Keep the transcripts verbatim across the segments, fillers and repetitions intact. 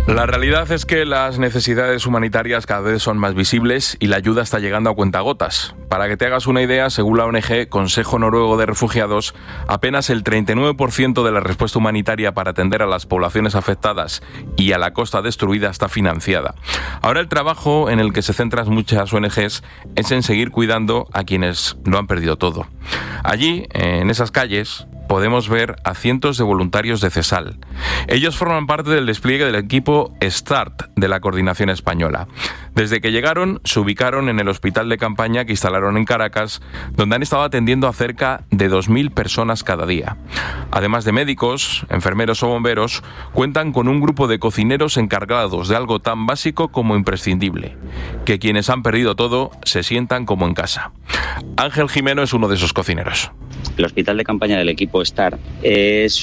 La realidad es que las necesidades humanitarias cada vez son más visibles y la ayuda está llegando a cuentagotas. Para que te hagas una idea, según la O N G Consejo Noruego de Refugiados, apenas el treinta y nueve por ciento de la respuesta humanitaria para atender a las poblaciones afectadas y a la costa destruida está financiada. Ahora el trabajo en el que se centran muchas O N Ges es en seguir cuidando a quienes lo han perdido todo. Allí, en esas calles, podemos ver a cientos de voluntarios de CESAL. Ellos forman parte del despliegue del equipo START de la Coordinación Española. Desde que llegaron, se ubicaron en el hospital de campaña que instalaron en Caracas, donde han estado atendiendo a cerca de dos mil personas cada día. Además de médicos, enfermeros o bomberos, cuentan con un grupo de cocineros encargados de algo tan básico como imprescindible: que quienes han perdido todo se sientan como en casa. Ángel Jimeno es uno de esos cocineros. El hospital de campaña del equipo STAR es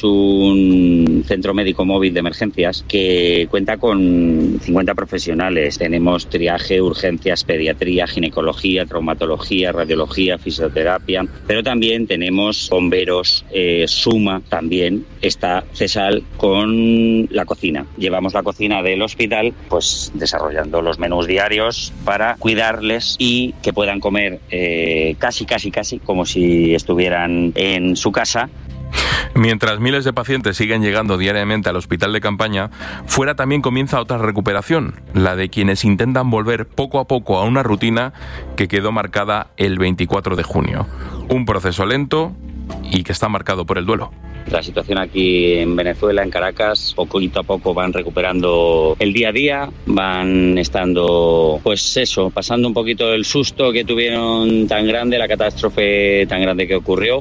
un centro médico móvil de emergencias que cuenta con cincuenta profesionales. Tenemos triaje, urgencias, pediatría, ginecología, traumatología, radiología, fisioterapia, pero también tenemos bomberos, eh, SUMA, también está CESAL con la cocina. Llevamos la cocina del hospital pues desarrollando los menús diarios para cuidarles y que puedan comer eh, casi, casi, casi como si estuvieran en su casa. Mientras miles de pacientes siguen llegando diariamente al hospital de campaña, fuera también comienza otra recuperación, la de quienes intentan volver poco a poco a una rutina que quedó marcada el veinticuatro de junio. Un proceso lento y que está marcado por el duelo. La situación aquí en Venezuela, en Caracas, poquito a poco van recuperando el día a día, van estando, pues eso, pasando un poquito el susto que tuvieron tan grande, la catástrofe tan grande que ocurrió,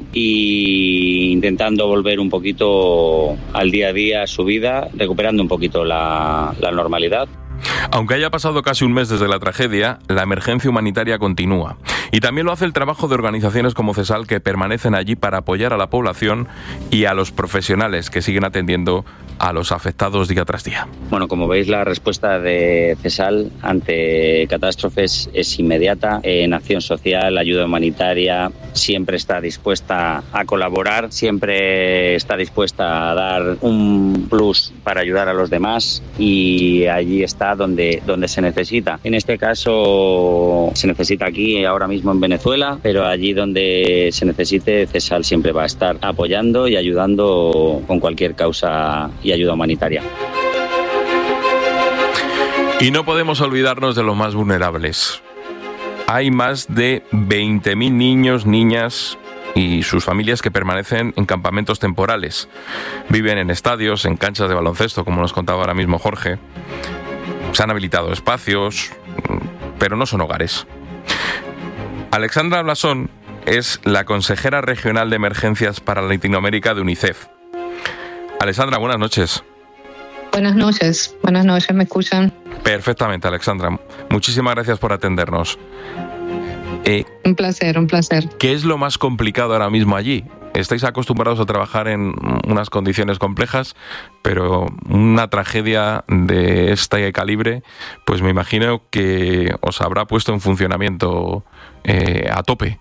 y intentando volver un poquito al día a día, a su vida, recuperando un poquito la, la normalidad. Aunque haya pasado casi un mes desde la tragedia, la emergencia humanitaria continúa. Y también lo hace el trabajo de organizaciones como CESAL, que permanecen allí para apoyar a la población y a los profesionales que siguen atendiendo a los afectados día tras día. Bueno, como veis, la respuesta de CESAL ante catástrofes es inmediata. En acción social, ayuda humanitaria, siempre está dispuesta a colaborar, siempre está dispuesta a dar un plus para ayudar a los demás, y allí está donde, donde se necesita. En este caso se necesita aquí ahora mismo en Venezuela, pero allí donde se necesite, CESAL siempre va a estar apoyando y ayudando con cualquier causa y ayuda humanitaria. Y no podemos olvidarnos de los más vulnerables. Hay más de veinte mil niños, niñas y sus familias que permanecen en campamentos temporales. Viven en estadios, en canchas de baloncesto, como nos contaba ahora mismo Jorge. Se han habilitado espacios, pero no son hogares. Alexandra Blasón es la consejera regional de emergencias para Latinoamérica de UNICEF. Alexandra, buenas noches. Buenas noches, buenas noches, ¿me escuchan? Perfectamente, Alexandra. Muchísimas gracias por atendernos. Eh, un placer, un placer. ¿Qué es lo más complicado ahora mismo allí? Estáis acostumbrados a trabajar en unas condiciones complejas, pero una tragedia de este calibre, pues me imagino que os habrá puesto en funcionamiento eh, a tope.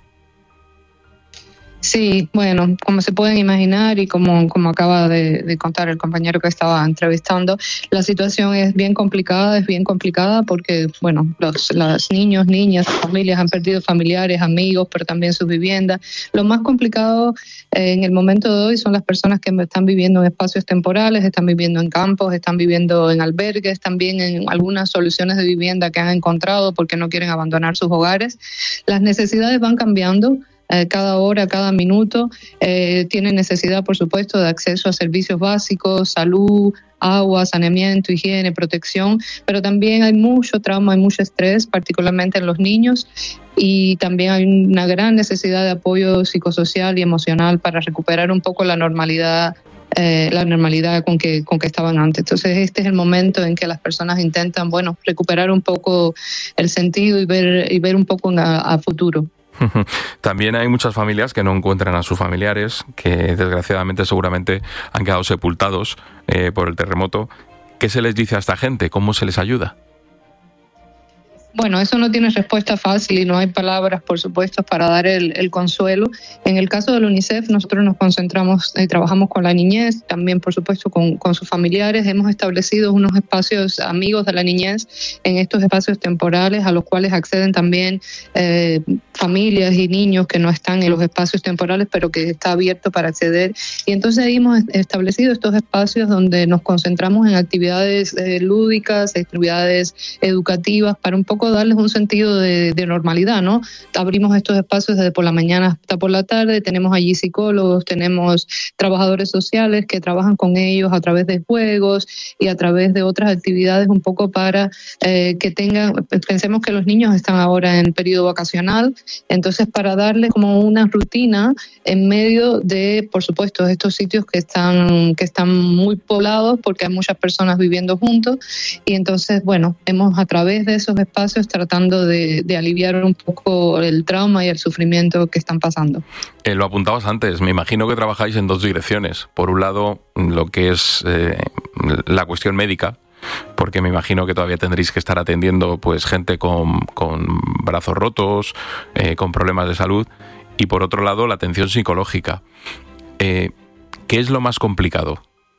Sí, bueno, como se pueden imaginar y como, como acaba de, de contar el compañero que estaba entrevistando, la situación es bien complicada, es bien complicada porque, bueno, los, los niños, niñas, familias han perdido familiares, amigos, pero también sus viviendas. Lo más complicado eh, en el momento de hoy son las personas que están viviendo en espacios temporales, están viviendo en campos, están viviendo en albergues, también en algunas soluciones de vivienda que han encontrado porque no quieren abandonar sus hogares. Las necesidades van cambiando. Eh, cada hora, cada minuto, eh, tienen necesidad, por supuesto, de acceso a servicios básicos, salud, agua, saneamiento, higiene, protección, pero también hay mucho trauma, hay mucho estrés, particularmente en los niños, y también hay una gran necesidad de apoyo psicosocial y emocional para recuperar un poco la normalidad Eh, la normalidad con que, con que estaban antes. Entonces este es el momento en que las personas intentan, bueno, recuperar un poco el sentido y ver, y ver un poco a, a futuro. También hay muchas familias que no encuentran a sus familiares, que desgraciadamente seguramente han quedado sepultados eh, por el terremoto. ¿Qué se les dice a esta gente? ¿Cómo se les ayuda? Bueno, eso no tiene respuesta fácil y no hay palabras, por supuesto, para dar el, el consuelo. En el caso del UNICEF, nosotros nos concentramos y trabajamos con la niñez, también, por supuesto, con, con sus familiares. Hemos establecido unos espacios amigos de la niñez en estos espacios temporales a los cuales acceden también eh, familias y niños que no están en los espacios temporales, pero que está abierto para acceder. Y entonces ahí hemos establecido estos espacios donde nos concentramos en actividades eh, lúdicas, actividades educativas, para un poco darles un sentido de, de normalidad, ¿no? Abrimos estos espacios desde por la mañana hasta por la tarde, tenemos allí psicólogos, tenemos trabajadores sociales que trabajan con ellos a través de juegos y a través de otras actividades un poco para eh, que tengan, pensemos que los niños están ahora en periodo vacacional, entonces para darles como una rutina en medio de, por supuesto, estos sitios que están, que están muy poblados porque hay muchas personas viviendo juntos y entonces, bueno, hemos a través de esos espacios tratando de, de aliviar un poco el trauma y el sufrimiento que están pasando. Eh, lo apuntabas antes, me imagino que trabajáis en dos direcciones. Por un lado, lo que es eh, la cuestión médica, porque me imagino que todavía tendréis que estar atendiendo pues gente con, con brazos rotos, eh, con problemas de salud, y por otro lado, la atención psicológica. Eh, ¿Qué es lo más complicado?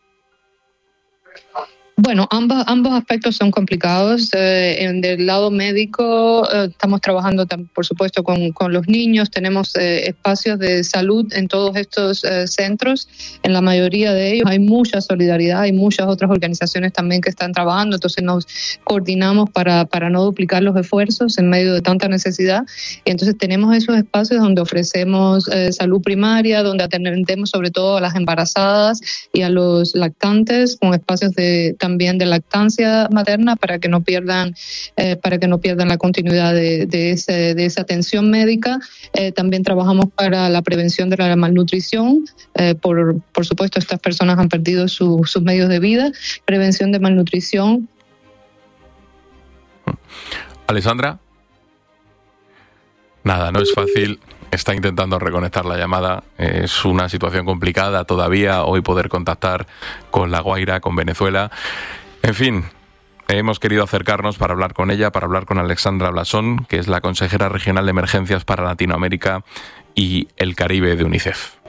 Bueno, ambos, ambos aspectos son complicados. Eh, en el lado médico eh, estamos trabajando, por supuesto, con, con los niños. Tenemos eh, espacios de salud en todos estos eh, centros. En la mayoría de ellos hay mucha solidaridad, hay muchas otras organizaciones también que están trabajando. Entonces nos coordinamos para, para no duplicar los esfuerzos en medio de tanta necesidad. Y entonces tenemos esos espacios donde ofrecemos eh, salud primaria, donde atendemos sobre todo a las embarazadas y a los lactantes, con espacios de también de lactancia materna para que no pierdan eh, para que no pierdan la continuidad de, de, ese, de esa atención médica. Eh, también trabajamos para la prevención de la malnutrición. Eh, por, por supuesto, estas personas han perdido su, sus medios de vida. Prevención de malnutrición. Alessandra, nada, no es fácil. Está intentando reconectar la llamada. Es una situación complicada todavía hoy poder contactar con La Guaira, con Venezuela. En fin, hemos querido acercarnos para hablar con ella, para hablar con Alexandra Blasón, que es la consejera regional de emergencias para Latinoamérica y el Caribe de UNICEF.